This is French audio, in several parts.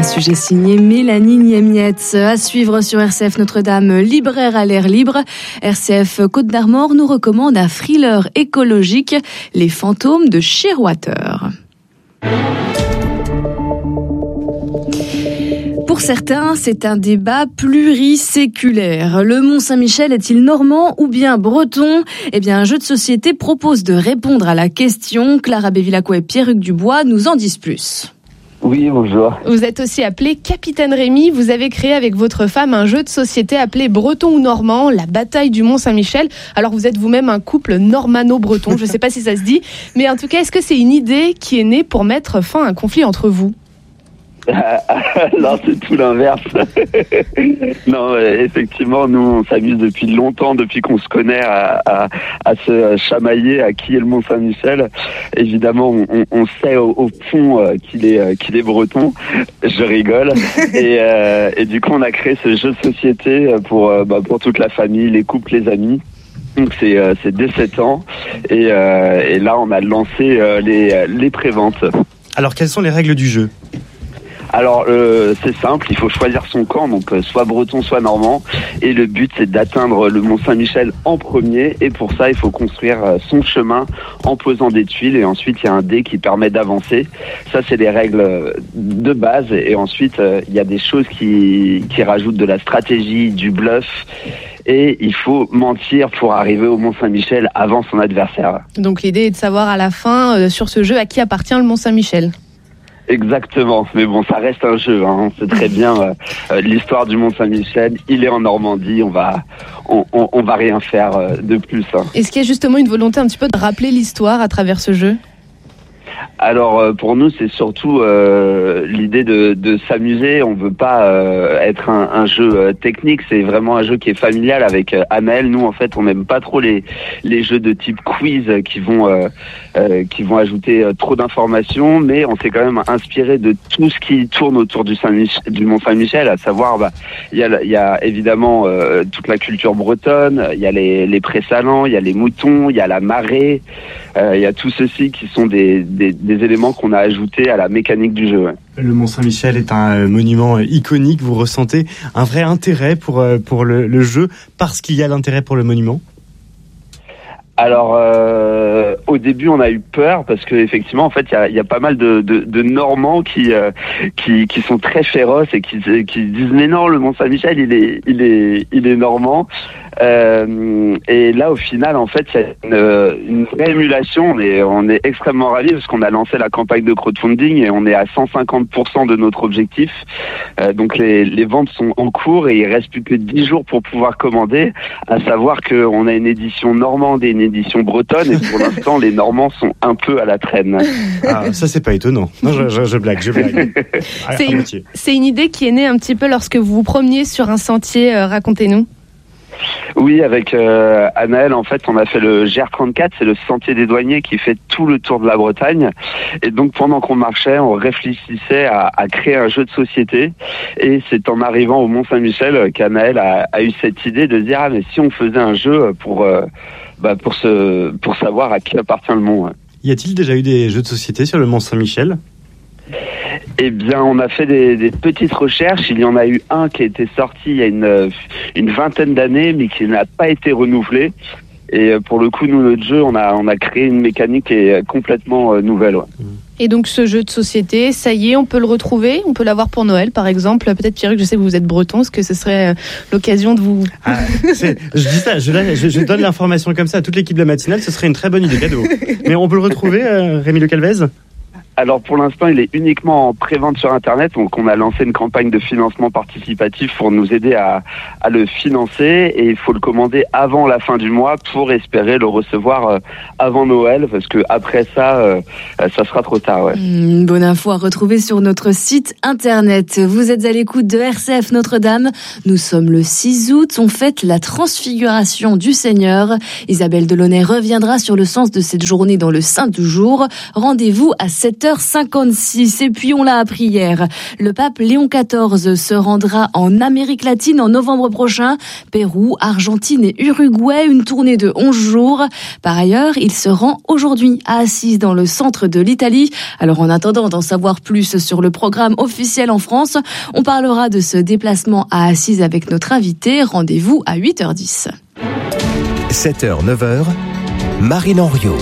Un sujet signé Mélanie Niemietz. À suivre sur RCF Notre-Dame, libraire à l'air libre. RCF Côte d'Armor nous recommande un thriller écologique, Les fantômes de Shearwater. Pour certains, c'est un débat pluriséculaire. Le Mont-Saint-Michel est-il normand ou bien breton ? Un jeu de société propose de répondre à la question. Clara Bevilacqua et Pierre-Hugues Dubois nous en disent plus. Oui, bonjour. Vous êtes aussi appelé Capitaine Rémi. Vous avez créé avec votre femme un jeu de société appelé Breton ou Normand, la bataille du Mont-Saint-Michel. Alors vous êtes vous-même un couple normano-breton, je ne sais pas si ça se dit, mais en tout cas, est-ce que c'est une idée qui est née pour mettre fin à un conflit entre vous ? Non, c'est tout l'inverse. Non, effectivement, nous, on s'amuse depuis longtemps, depuis qu'on se connaît, à se chamailler à qui est le Mont-Saint-Michel. Évidemment, on sait au fond qu'il est breton. Je rigole. Et du coup, on a créé ce jeu de société pour toute la famille, les couples, les amis. Donc c'est dès 7 ans. Et là, on a lancé les préventes. Alors, quelles sont les règles du jeu ? Alors c'est simple, il faut choisir son camp, donc soit breton, soit normand, et le but c'est d'atteindre le Mont-Saint-Michel en premier, et pour ça il faut construire son chemin en posant des tuiles, et ensuite il y a un dé qui permet d'avancer. Ça c'est les règles de base, et ensuite il y a des choses qui rajoutent de la stratégie, du bluff, et il faut mentir pour arriver au Mont-Saint-Michel avant son adversaire. Donc l'idée est de savoir à la fin sur ce jeu à qui appartient le Mont-Saint-Michel. Exactement, mais bon, ça reste un jeu, hein. C'est très bien l'histoire du Mont-Saint-Michel. Il est en Normandie, on va rien faire de plus. Hein. Est-ce qu'il y a justement une volonté un petit peu de rappeler l'histoire à travers ce jeu ? Alors pour nous c'est surtout l'idée de s'amuser. On veut pas être un jeu technique, c'est vraiment un jeu qui est familial avec Anaël. Nous en fait on n'aime pas trop les jeux de type quiz qui vont ajouter trop d'informations, mais on s'est quand même inspiré de tout ce qui tourne autour du Mont-Saint-Michel, à savoir il y a évidemment toute la culture bretonne, il y a les présalants, il y a les moutons, il y a la marée, il y a tout ceci qui sont des éléments qu'on a ajoutés à la mécanique du jeu. Ouais. Le Mont-Saint-Michel est un monument iconique. Vous ressentez un vrai intérêt pour le jeu parce qu'il y a l'intérêt pour le monument ? Alors, au début, on a eu peur parce que effectivement, en fait, il y a pas mal de Normands qui sont très féroces et qui disent mais non, le Mont-Saint-Michel, il est normand. Et là, au final, en fait, il y a une vraie émulation. On est extrêmement ravis parce qu'on a lancé la campagne de crowdfunding et on est à 150% de notre objectif. Donc les ventes sont en cours et il reste plus que 10 jours pour pouvoir commander. À savoir qu'on a une édition normande et une édition bretonne et pour l'instant, les Normands sont un peu à la traîne. Ah, ça, c'est pas étonnant. Non, je blague. C'est une idée qui est née un petit peu lorsque vous vous promeniez sur un sentier. Racontez-nous. Oui, avec Anaël, en fait, on a fait le GR34, c'est le sentier des douaniers qui fait tout le tour de la Bretagne. Et donc, pendant qu'on marchait, on réfléchissait à créer un jeu de société. Et c'est en arrivant au Mont-Saint-Michel qu'Anaël a eu cette idée de dire « Ah, mais si on faisait un jeu pour savoir à qui appartient le mont. » Y a-t-il déjà eu des jeux de société sur le Mont-Saint-Michel ? Eh bien, on a fait des petites recherches. Il y en a eu un qui a été sorti il y a une vingtaine d'années, mais qui n'a pas été renouvelé. Et pour le coup, nous, notre jeu, on a créé une mécanique qui est complètement nouvelle. Ouais. Et donc, ce jeu de société, ça y est, on peut le retrouver ? On peut l'avoir pour Noël, par exemple ? Peut-être, Pierre, je sais que vous êtes breton, est-ce que ce serait l'occasion de vous... Je dis ça, je donne l'information comme ça à toute l'équipe de la matinale, ce serait une très bonne idée, cadeau. Mais on peut le retrouver, Rémi Le Calvez ? Alors pour l'instant, il est uniquement en pré-vente sur Internet. Donc on a lancé une campagne de financement participatif pour nous aider à le financer. Et il faut le commander avant la fin du mois pour espérer le recevoir avant Noël. Parce que après ça sera trop tard. Ouais. Bonne info à retrouver sur notre site Internet. Vous êtes à l'écoute de RCF Notre-Dame. Nous sommes le 6 août. On fête la transfiguration du Seigneur. Isabelle Delaunay reviendra sur le sens de cette journée dans le Saint du jour. Rendez-vous à 7h. 7h56. Et puis on l'a appris hier, le pape Léon XIV se rendra en Amérique latine en novembre prochain. Pérou, Argentine et Uruguay, une tournée de 11 jours. Par ailleurs, il se rend aujourd'hui à Assise dans le centre de l'Italie. Alors en attendant d'en savoir plus sur le programme officiel en France, on parlera de ce déplacement à Assise avec notre invité. Rendez-vous à 8h10. 7h, 9h, Marine Henriot.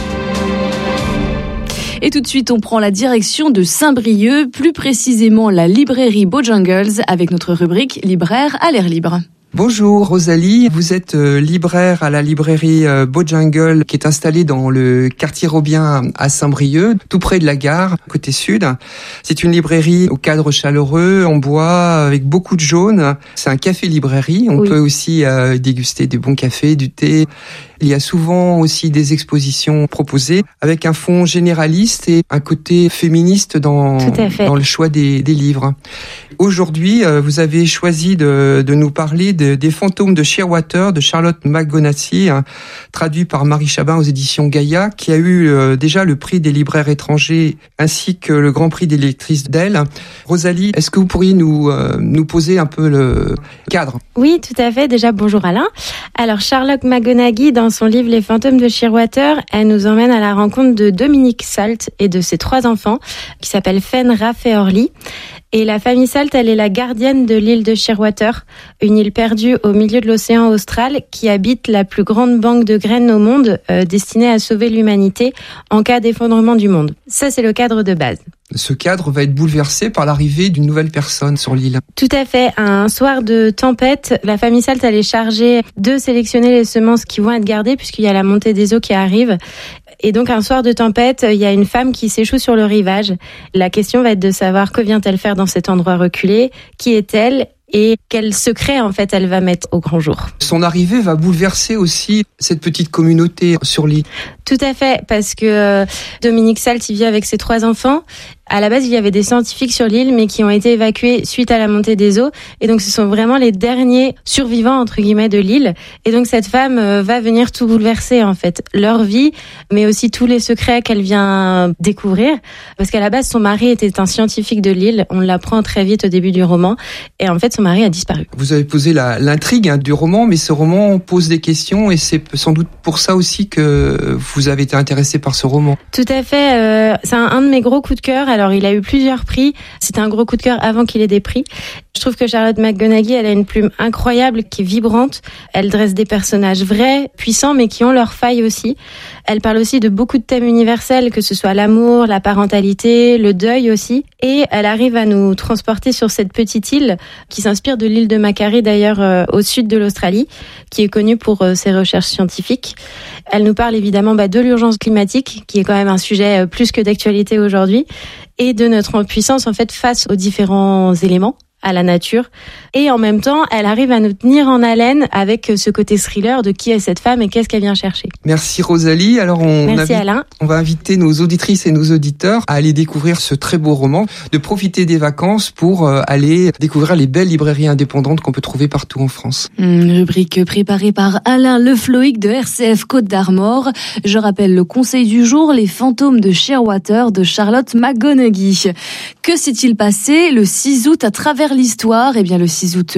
Et tout de suite, on prend la direction de Saint-Brieuc, plus précisément la librairie Bojangles, avec notre rubrique Libraire à l'air libre. Bonjour Rosalie, vous êtes libraire à la librairie Bojangles qui est installée dans le quartier Robien à Saint-Brieuc, tout près de la gare, côté sud. C'est une librairie au cadre chaleureux, en bois, avec beaucoup de jaune. C'est un café-librairie, on peut aussi déguster du bon café, du thé. Il y a souvent aussi des expositions proposées avec un fond généraliste et un côté féministe dans le choix des livres. Aujourd'hui, vous avez choisi de nous parler des fantômes de Shearwater de Charlotte McGonaghy, traduit par Marie Chabin aux éditions Gaïa, qui a eu déjà le prix des libraires étrangers ainsi que le grand prix des lectrices d'Elle. Rosalie, est-ce que vous pourriez nous poser un peu le cadre ? Oui, tout à fait. Déjà, bonjour Alain. Alors, Charlotte McGonaghy, dans son livre Les fantômes de Shearwater, elle nous emmène à la rencontre de Dominique Salt et de ses 3 enfants, qui s'appellent Fen, Raph et Orly. Et la famille Salt, elle est la gardienne de l'île de Shearwater, une île perdue au milieu de l'océan austral qui habite la plus grande banque de graines au monde, destinée à sauver l'humanité en cas d'effondrement du monde. Ça, c'est le cadre de base. Ce cadre va être bouleversé par l'arrivée d'une nouvelle personne sur l'île. Tout à fait. Un soir de tempête, la famille Salt, elle est chargée de sélectionner les semences qui vont être gardées puisqu'il y a la montée des eaux qui arrive. Et donc, un soir de tempête, il y a une femme qui s'échoue sur le rivage. La question va être de savoir que vient-elle faire dans cet endroit reculé, qui est-elle et quel secret, en fait, elle va mettre au grand jour. Son arrivée va bouleverser aussi cette petite communauté sur l'île. Tout à fait, parce que Dominique Salt, il vit avec ses 3 enfants. À la base, il y avait des scientifiques sur l'île, mais qui ont été évacués suite à la montée des eaux. Et donc, ce sont vraiment les derniers survivants, entre guillemets, de l'île. Et donc, cette femme va venir tout bouleverser, en fait. Leur vie, mais aussi tous les secrets qu'elle vient découvrir. Parce qu'à la base, son mari était un scientifique de l'île. On l'apprend très vite au début du roman. Et en fait, son mari a disparu. Vous avez posé l'intrigue du roman, mais ce roman pose des questions. Et c'est sans doute pour ça aussi que vous avez été intéressé par ce roman. Tout à fait. C'est un de mes gros coups de cœur. Alors, il a eu plusieurs prix. C'était un gros coup de cœur avant qu'il ait des prix. Je trouve que Charlotte McGonaghy, elle a une plume incroyable qui est vibrante. Elle dresse des personnages vrais, puissants, mais qui ont leurs failles aussi. Elle parle aussi de beaucoup de thèmes universels, que ce soit l'amour, la parentalité, le deuil aussi. Et elle arrive à nous transporter sur cette petite île qui s'inspire de l'île de Macquarie, d'ailleurs, au sud de l'Australie, qui est connue pour ses recherches scientifiques. Elle nous parle évidemment de l'urgence climatique, qui est quand même un sujet plus que d'actualité aujourd'hui, et de notre impuissance en fait face aux différents éléments, à la nature. Et en même temps, elle arrive à nous tenir en haleine avec ce côté thriller de qui est cette femme et qu'est-ce qu'elle vient chercher. Merci Rosalie. Alors Merci Alain. On va inviter nos auditrices et nos auditeurs à aller découvrir ce très beau roman, de profiter des vacances pour aller découvrir les belles librairies indépendantes qu'on peut trouver partout en France. Rubrique préparée par Alain Lefloïc de RCF Côte d'Armor. Je rappelle le conseil du jour, Les fantômes de Shearwater de Charlotte McGonaghy. Que s'est-il passé le 6 août à travers l'histoire? Eh bien, le 6 août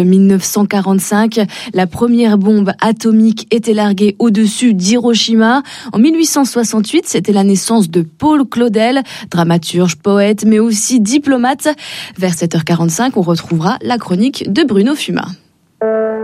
1945, la première bombe atomique était larguée au-dessus d'Hiroshima. En 1868, c'était la naissance de Paul Claudel, dramaturge, poète, mais aussi diplomate. Vers 7h45, on retrouvera la chronique de Bruno Fumat.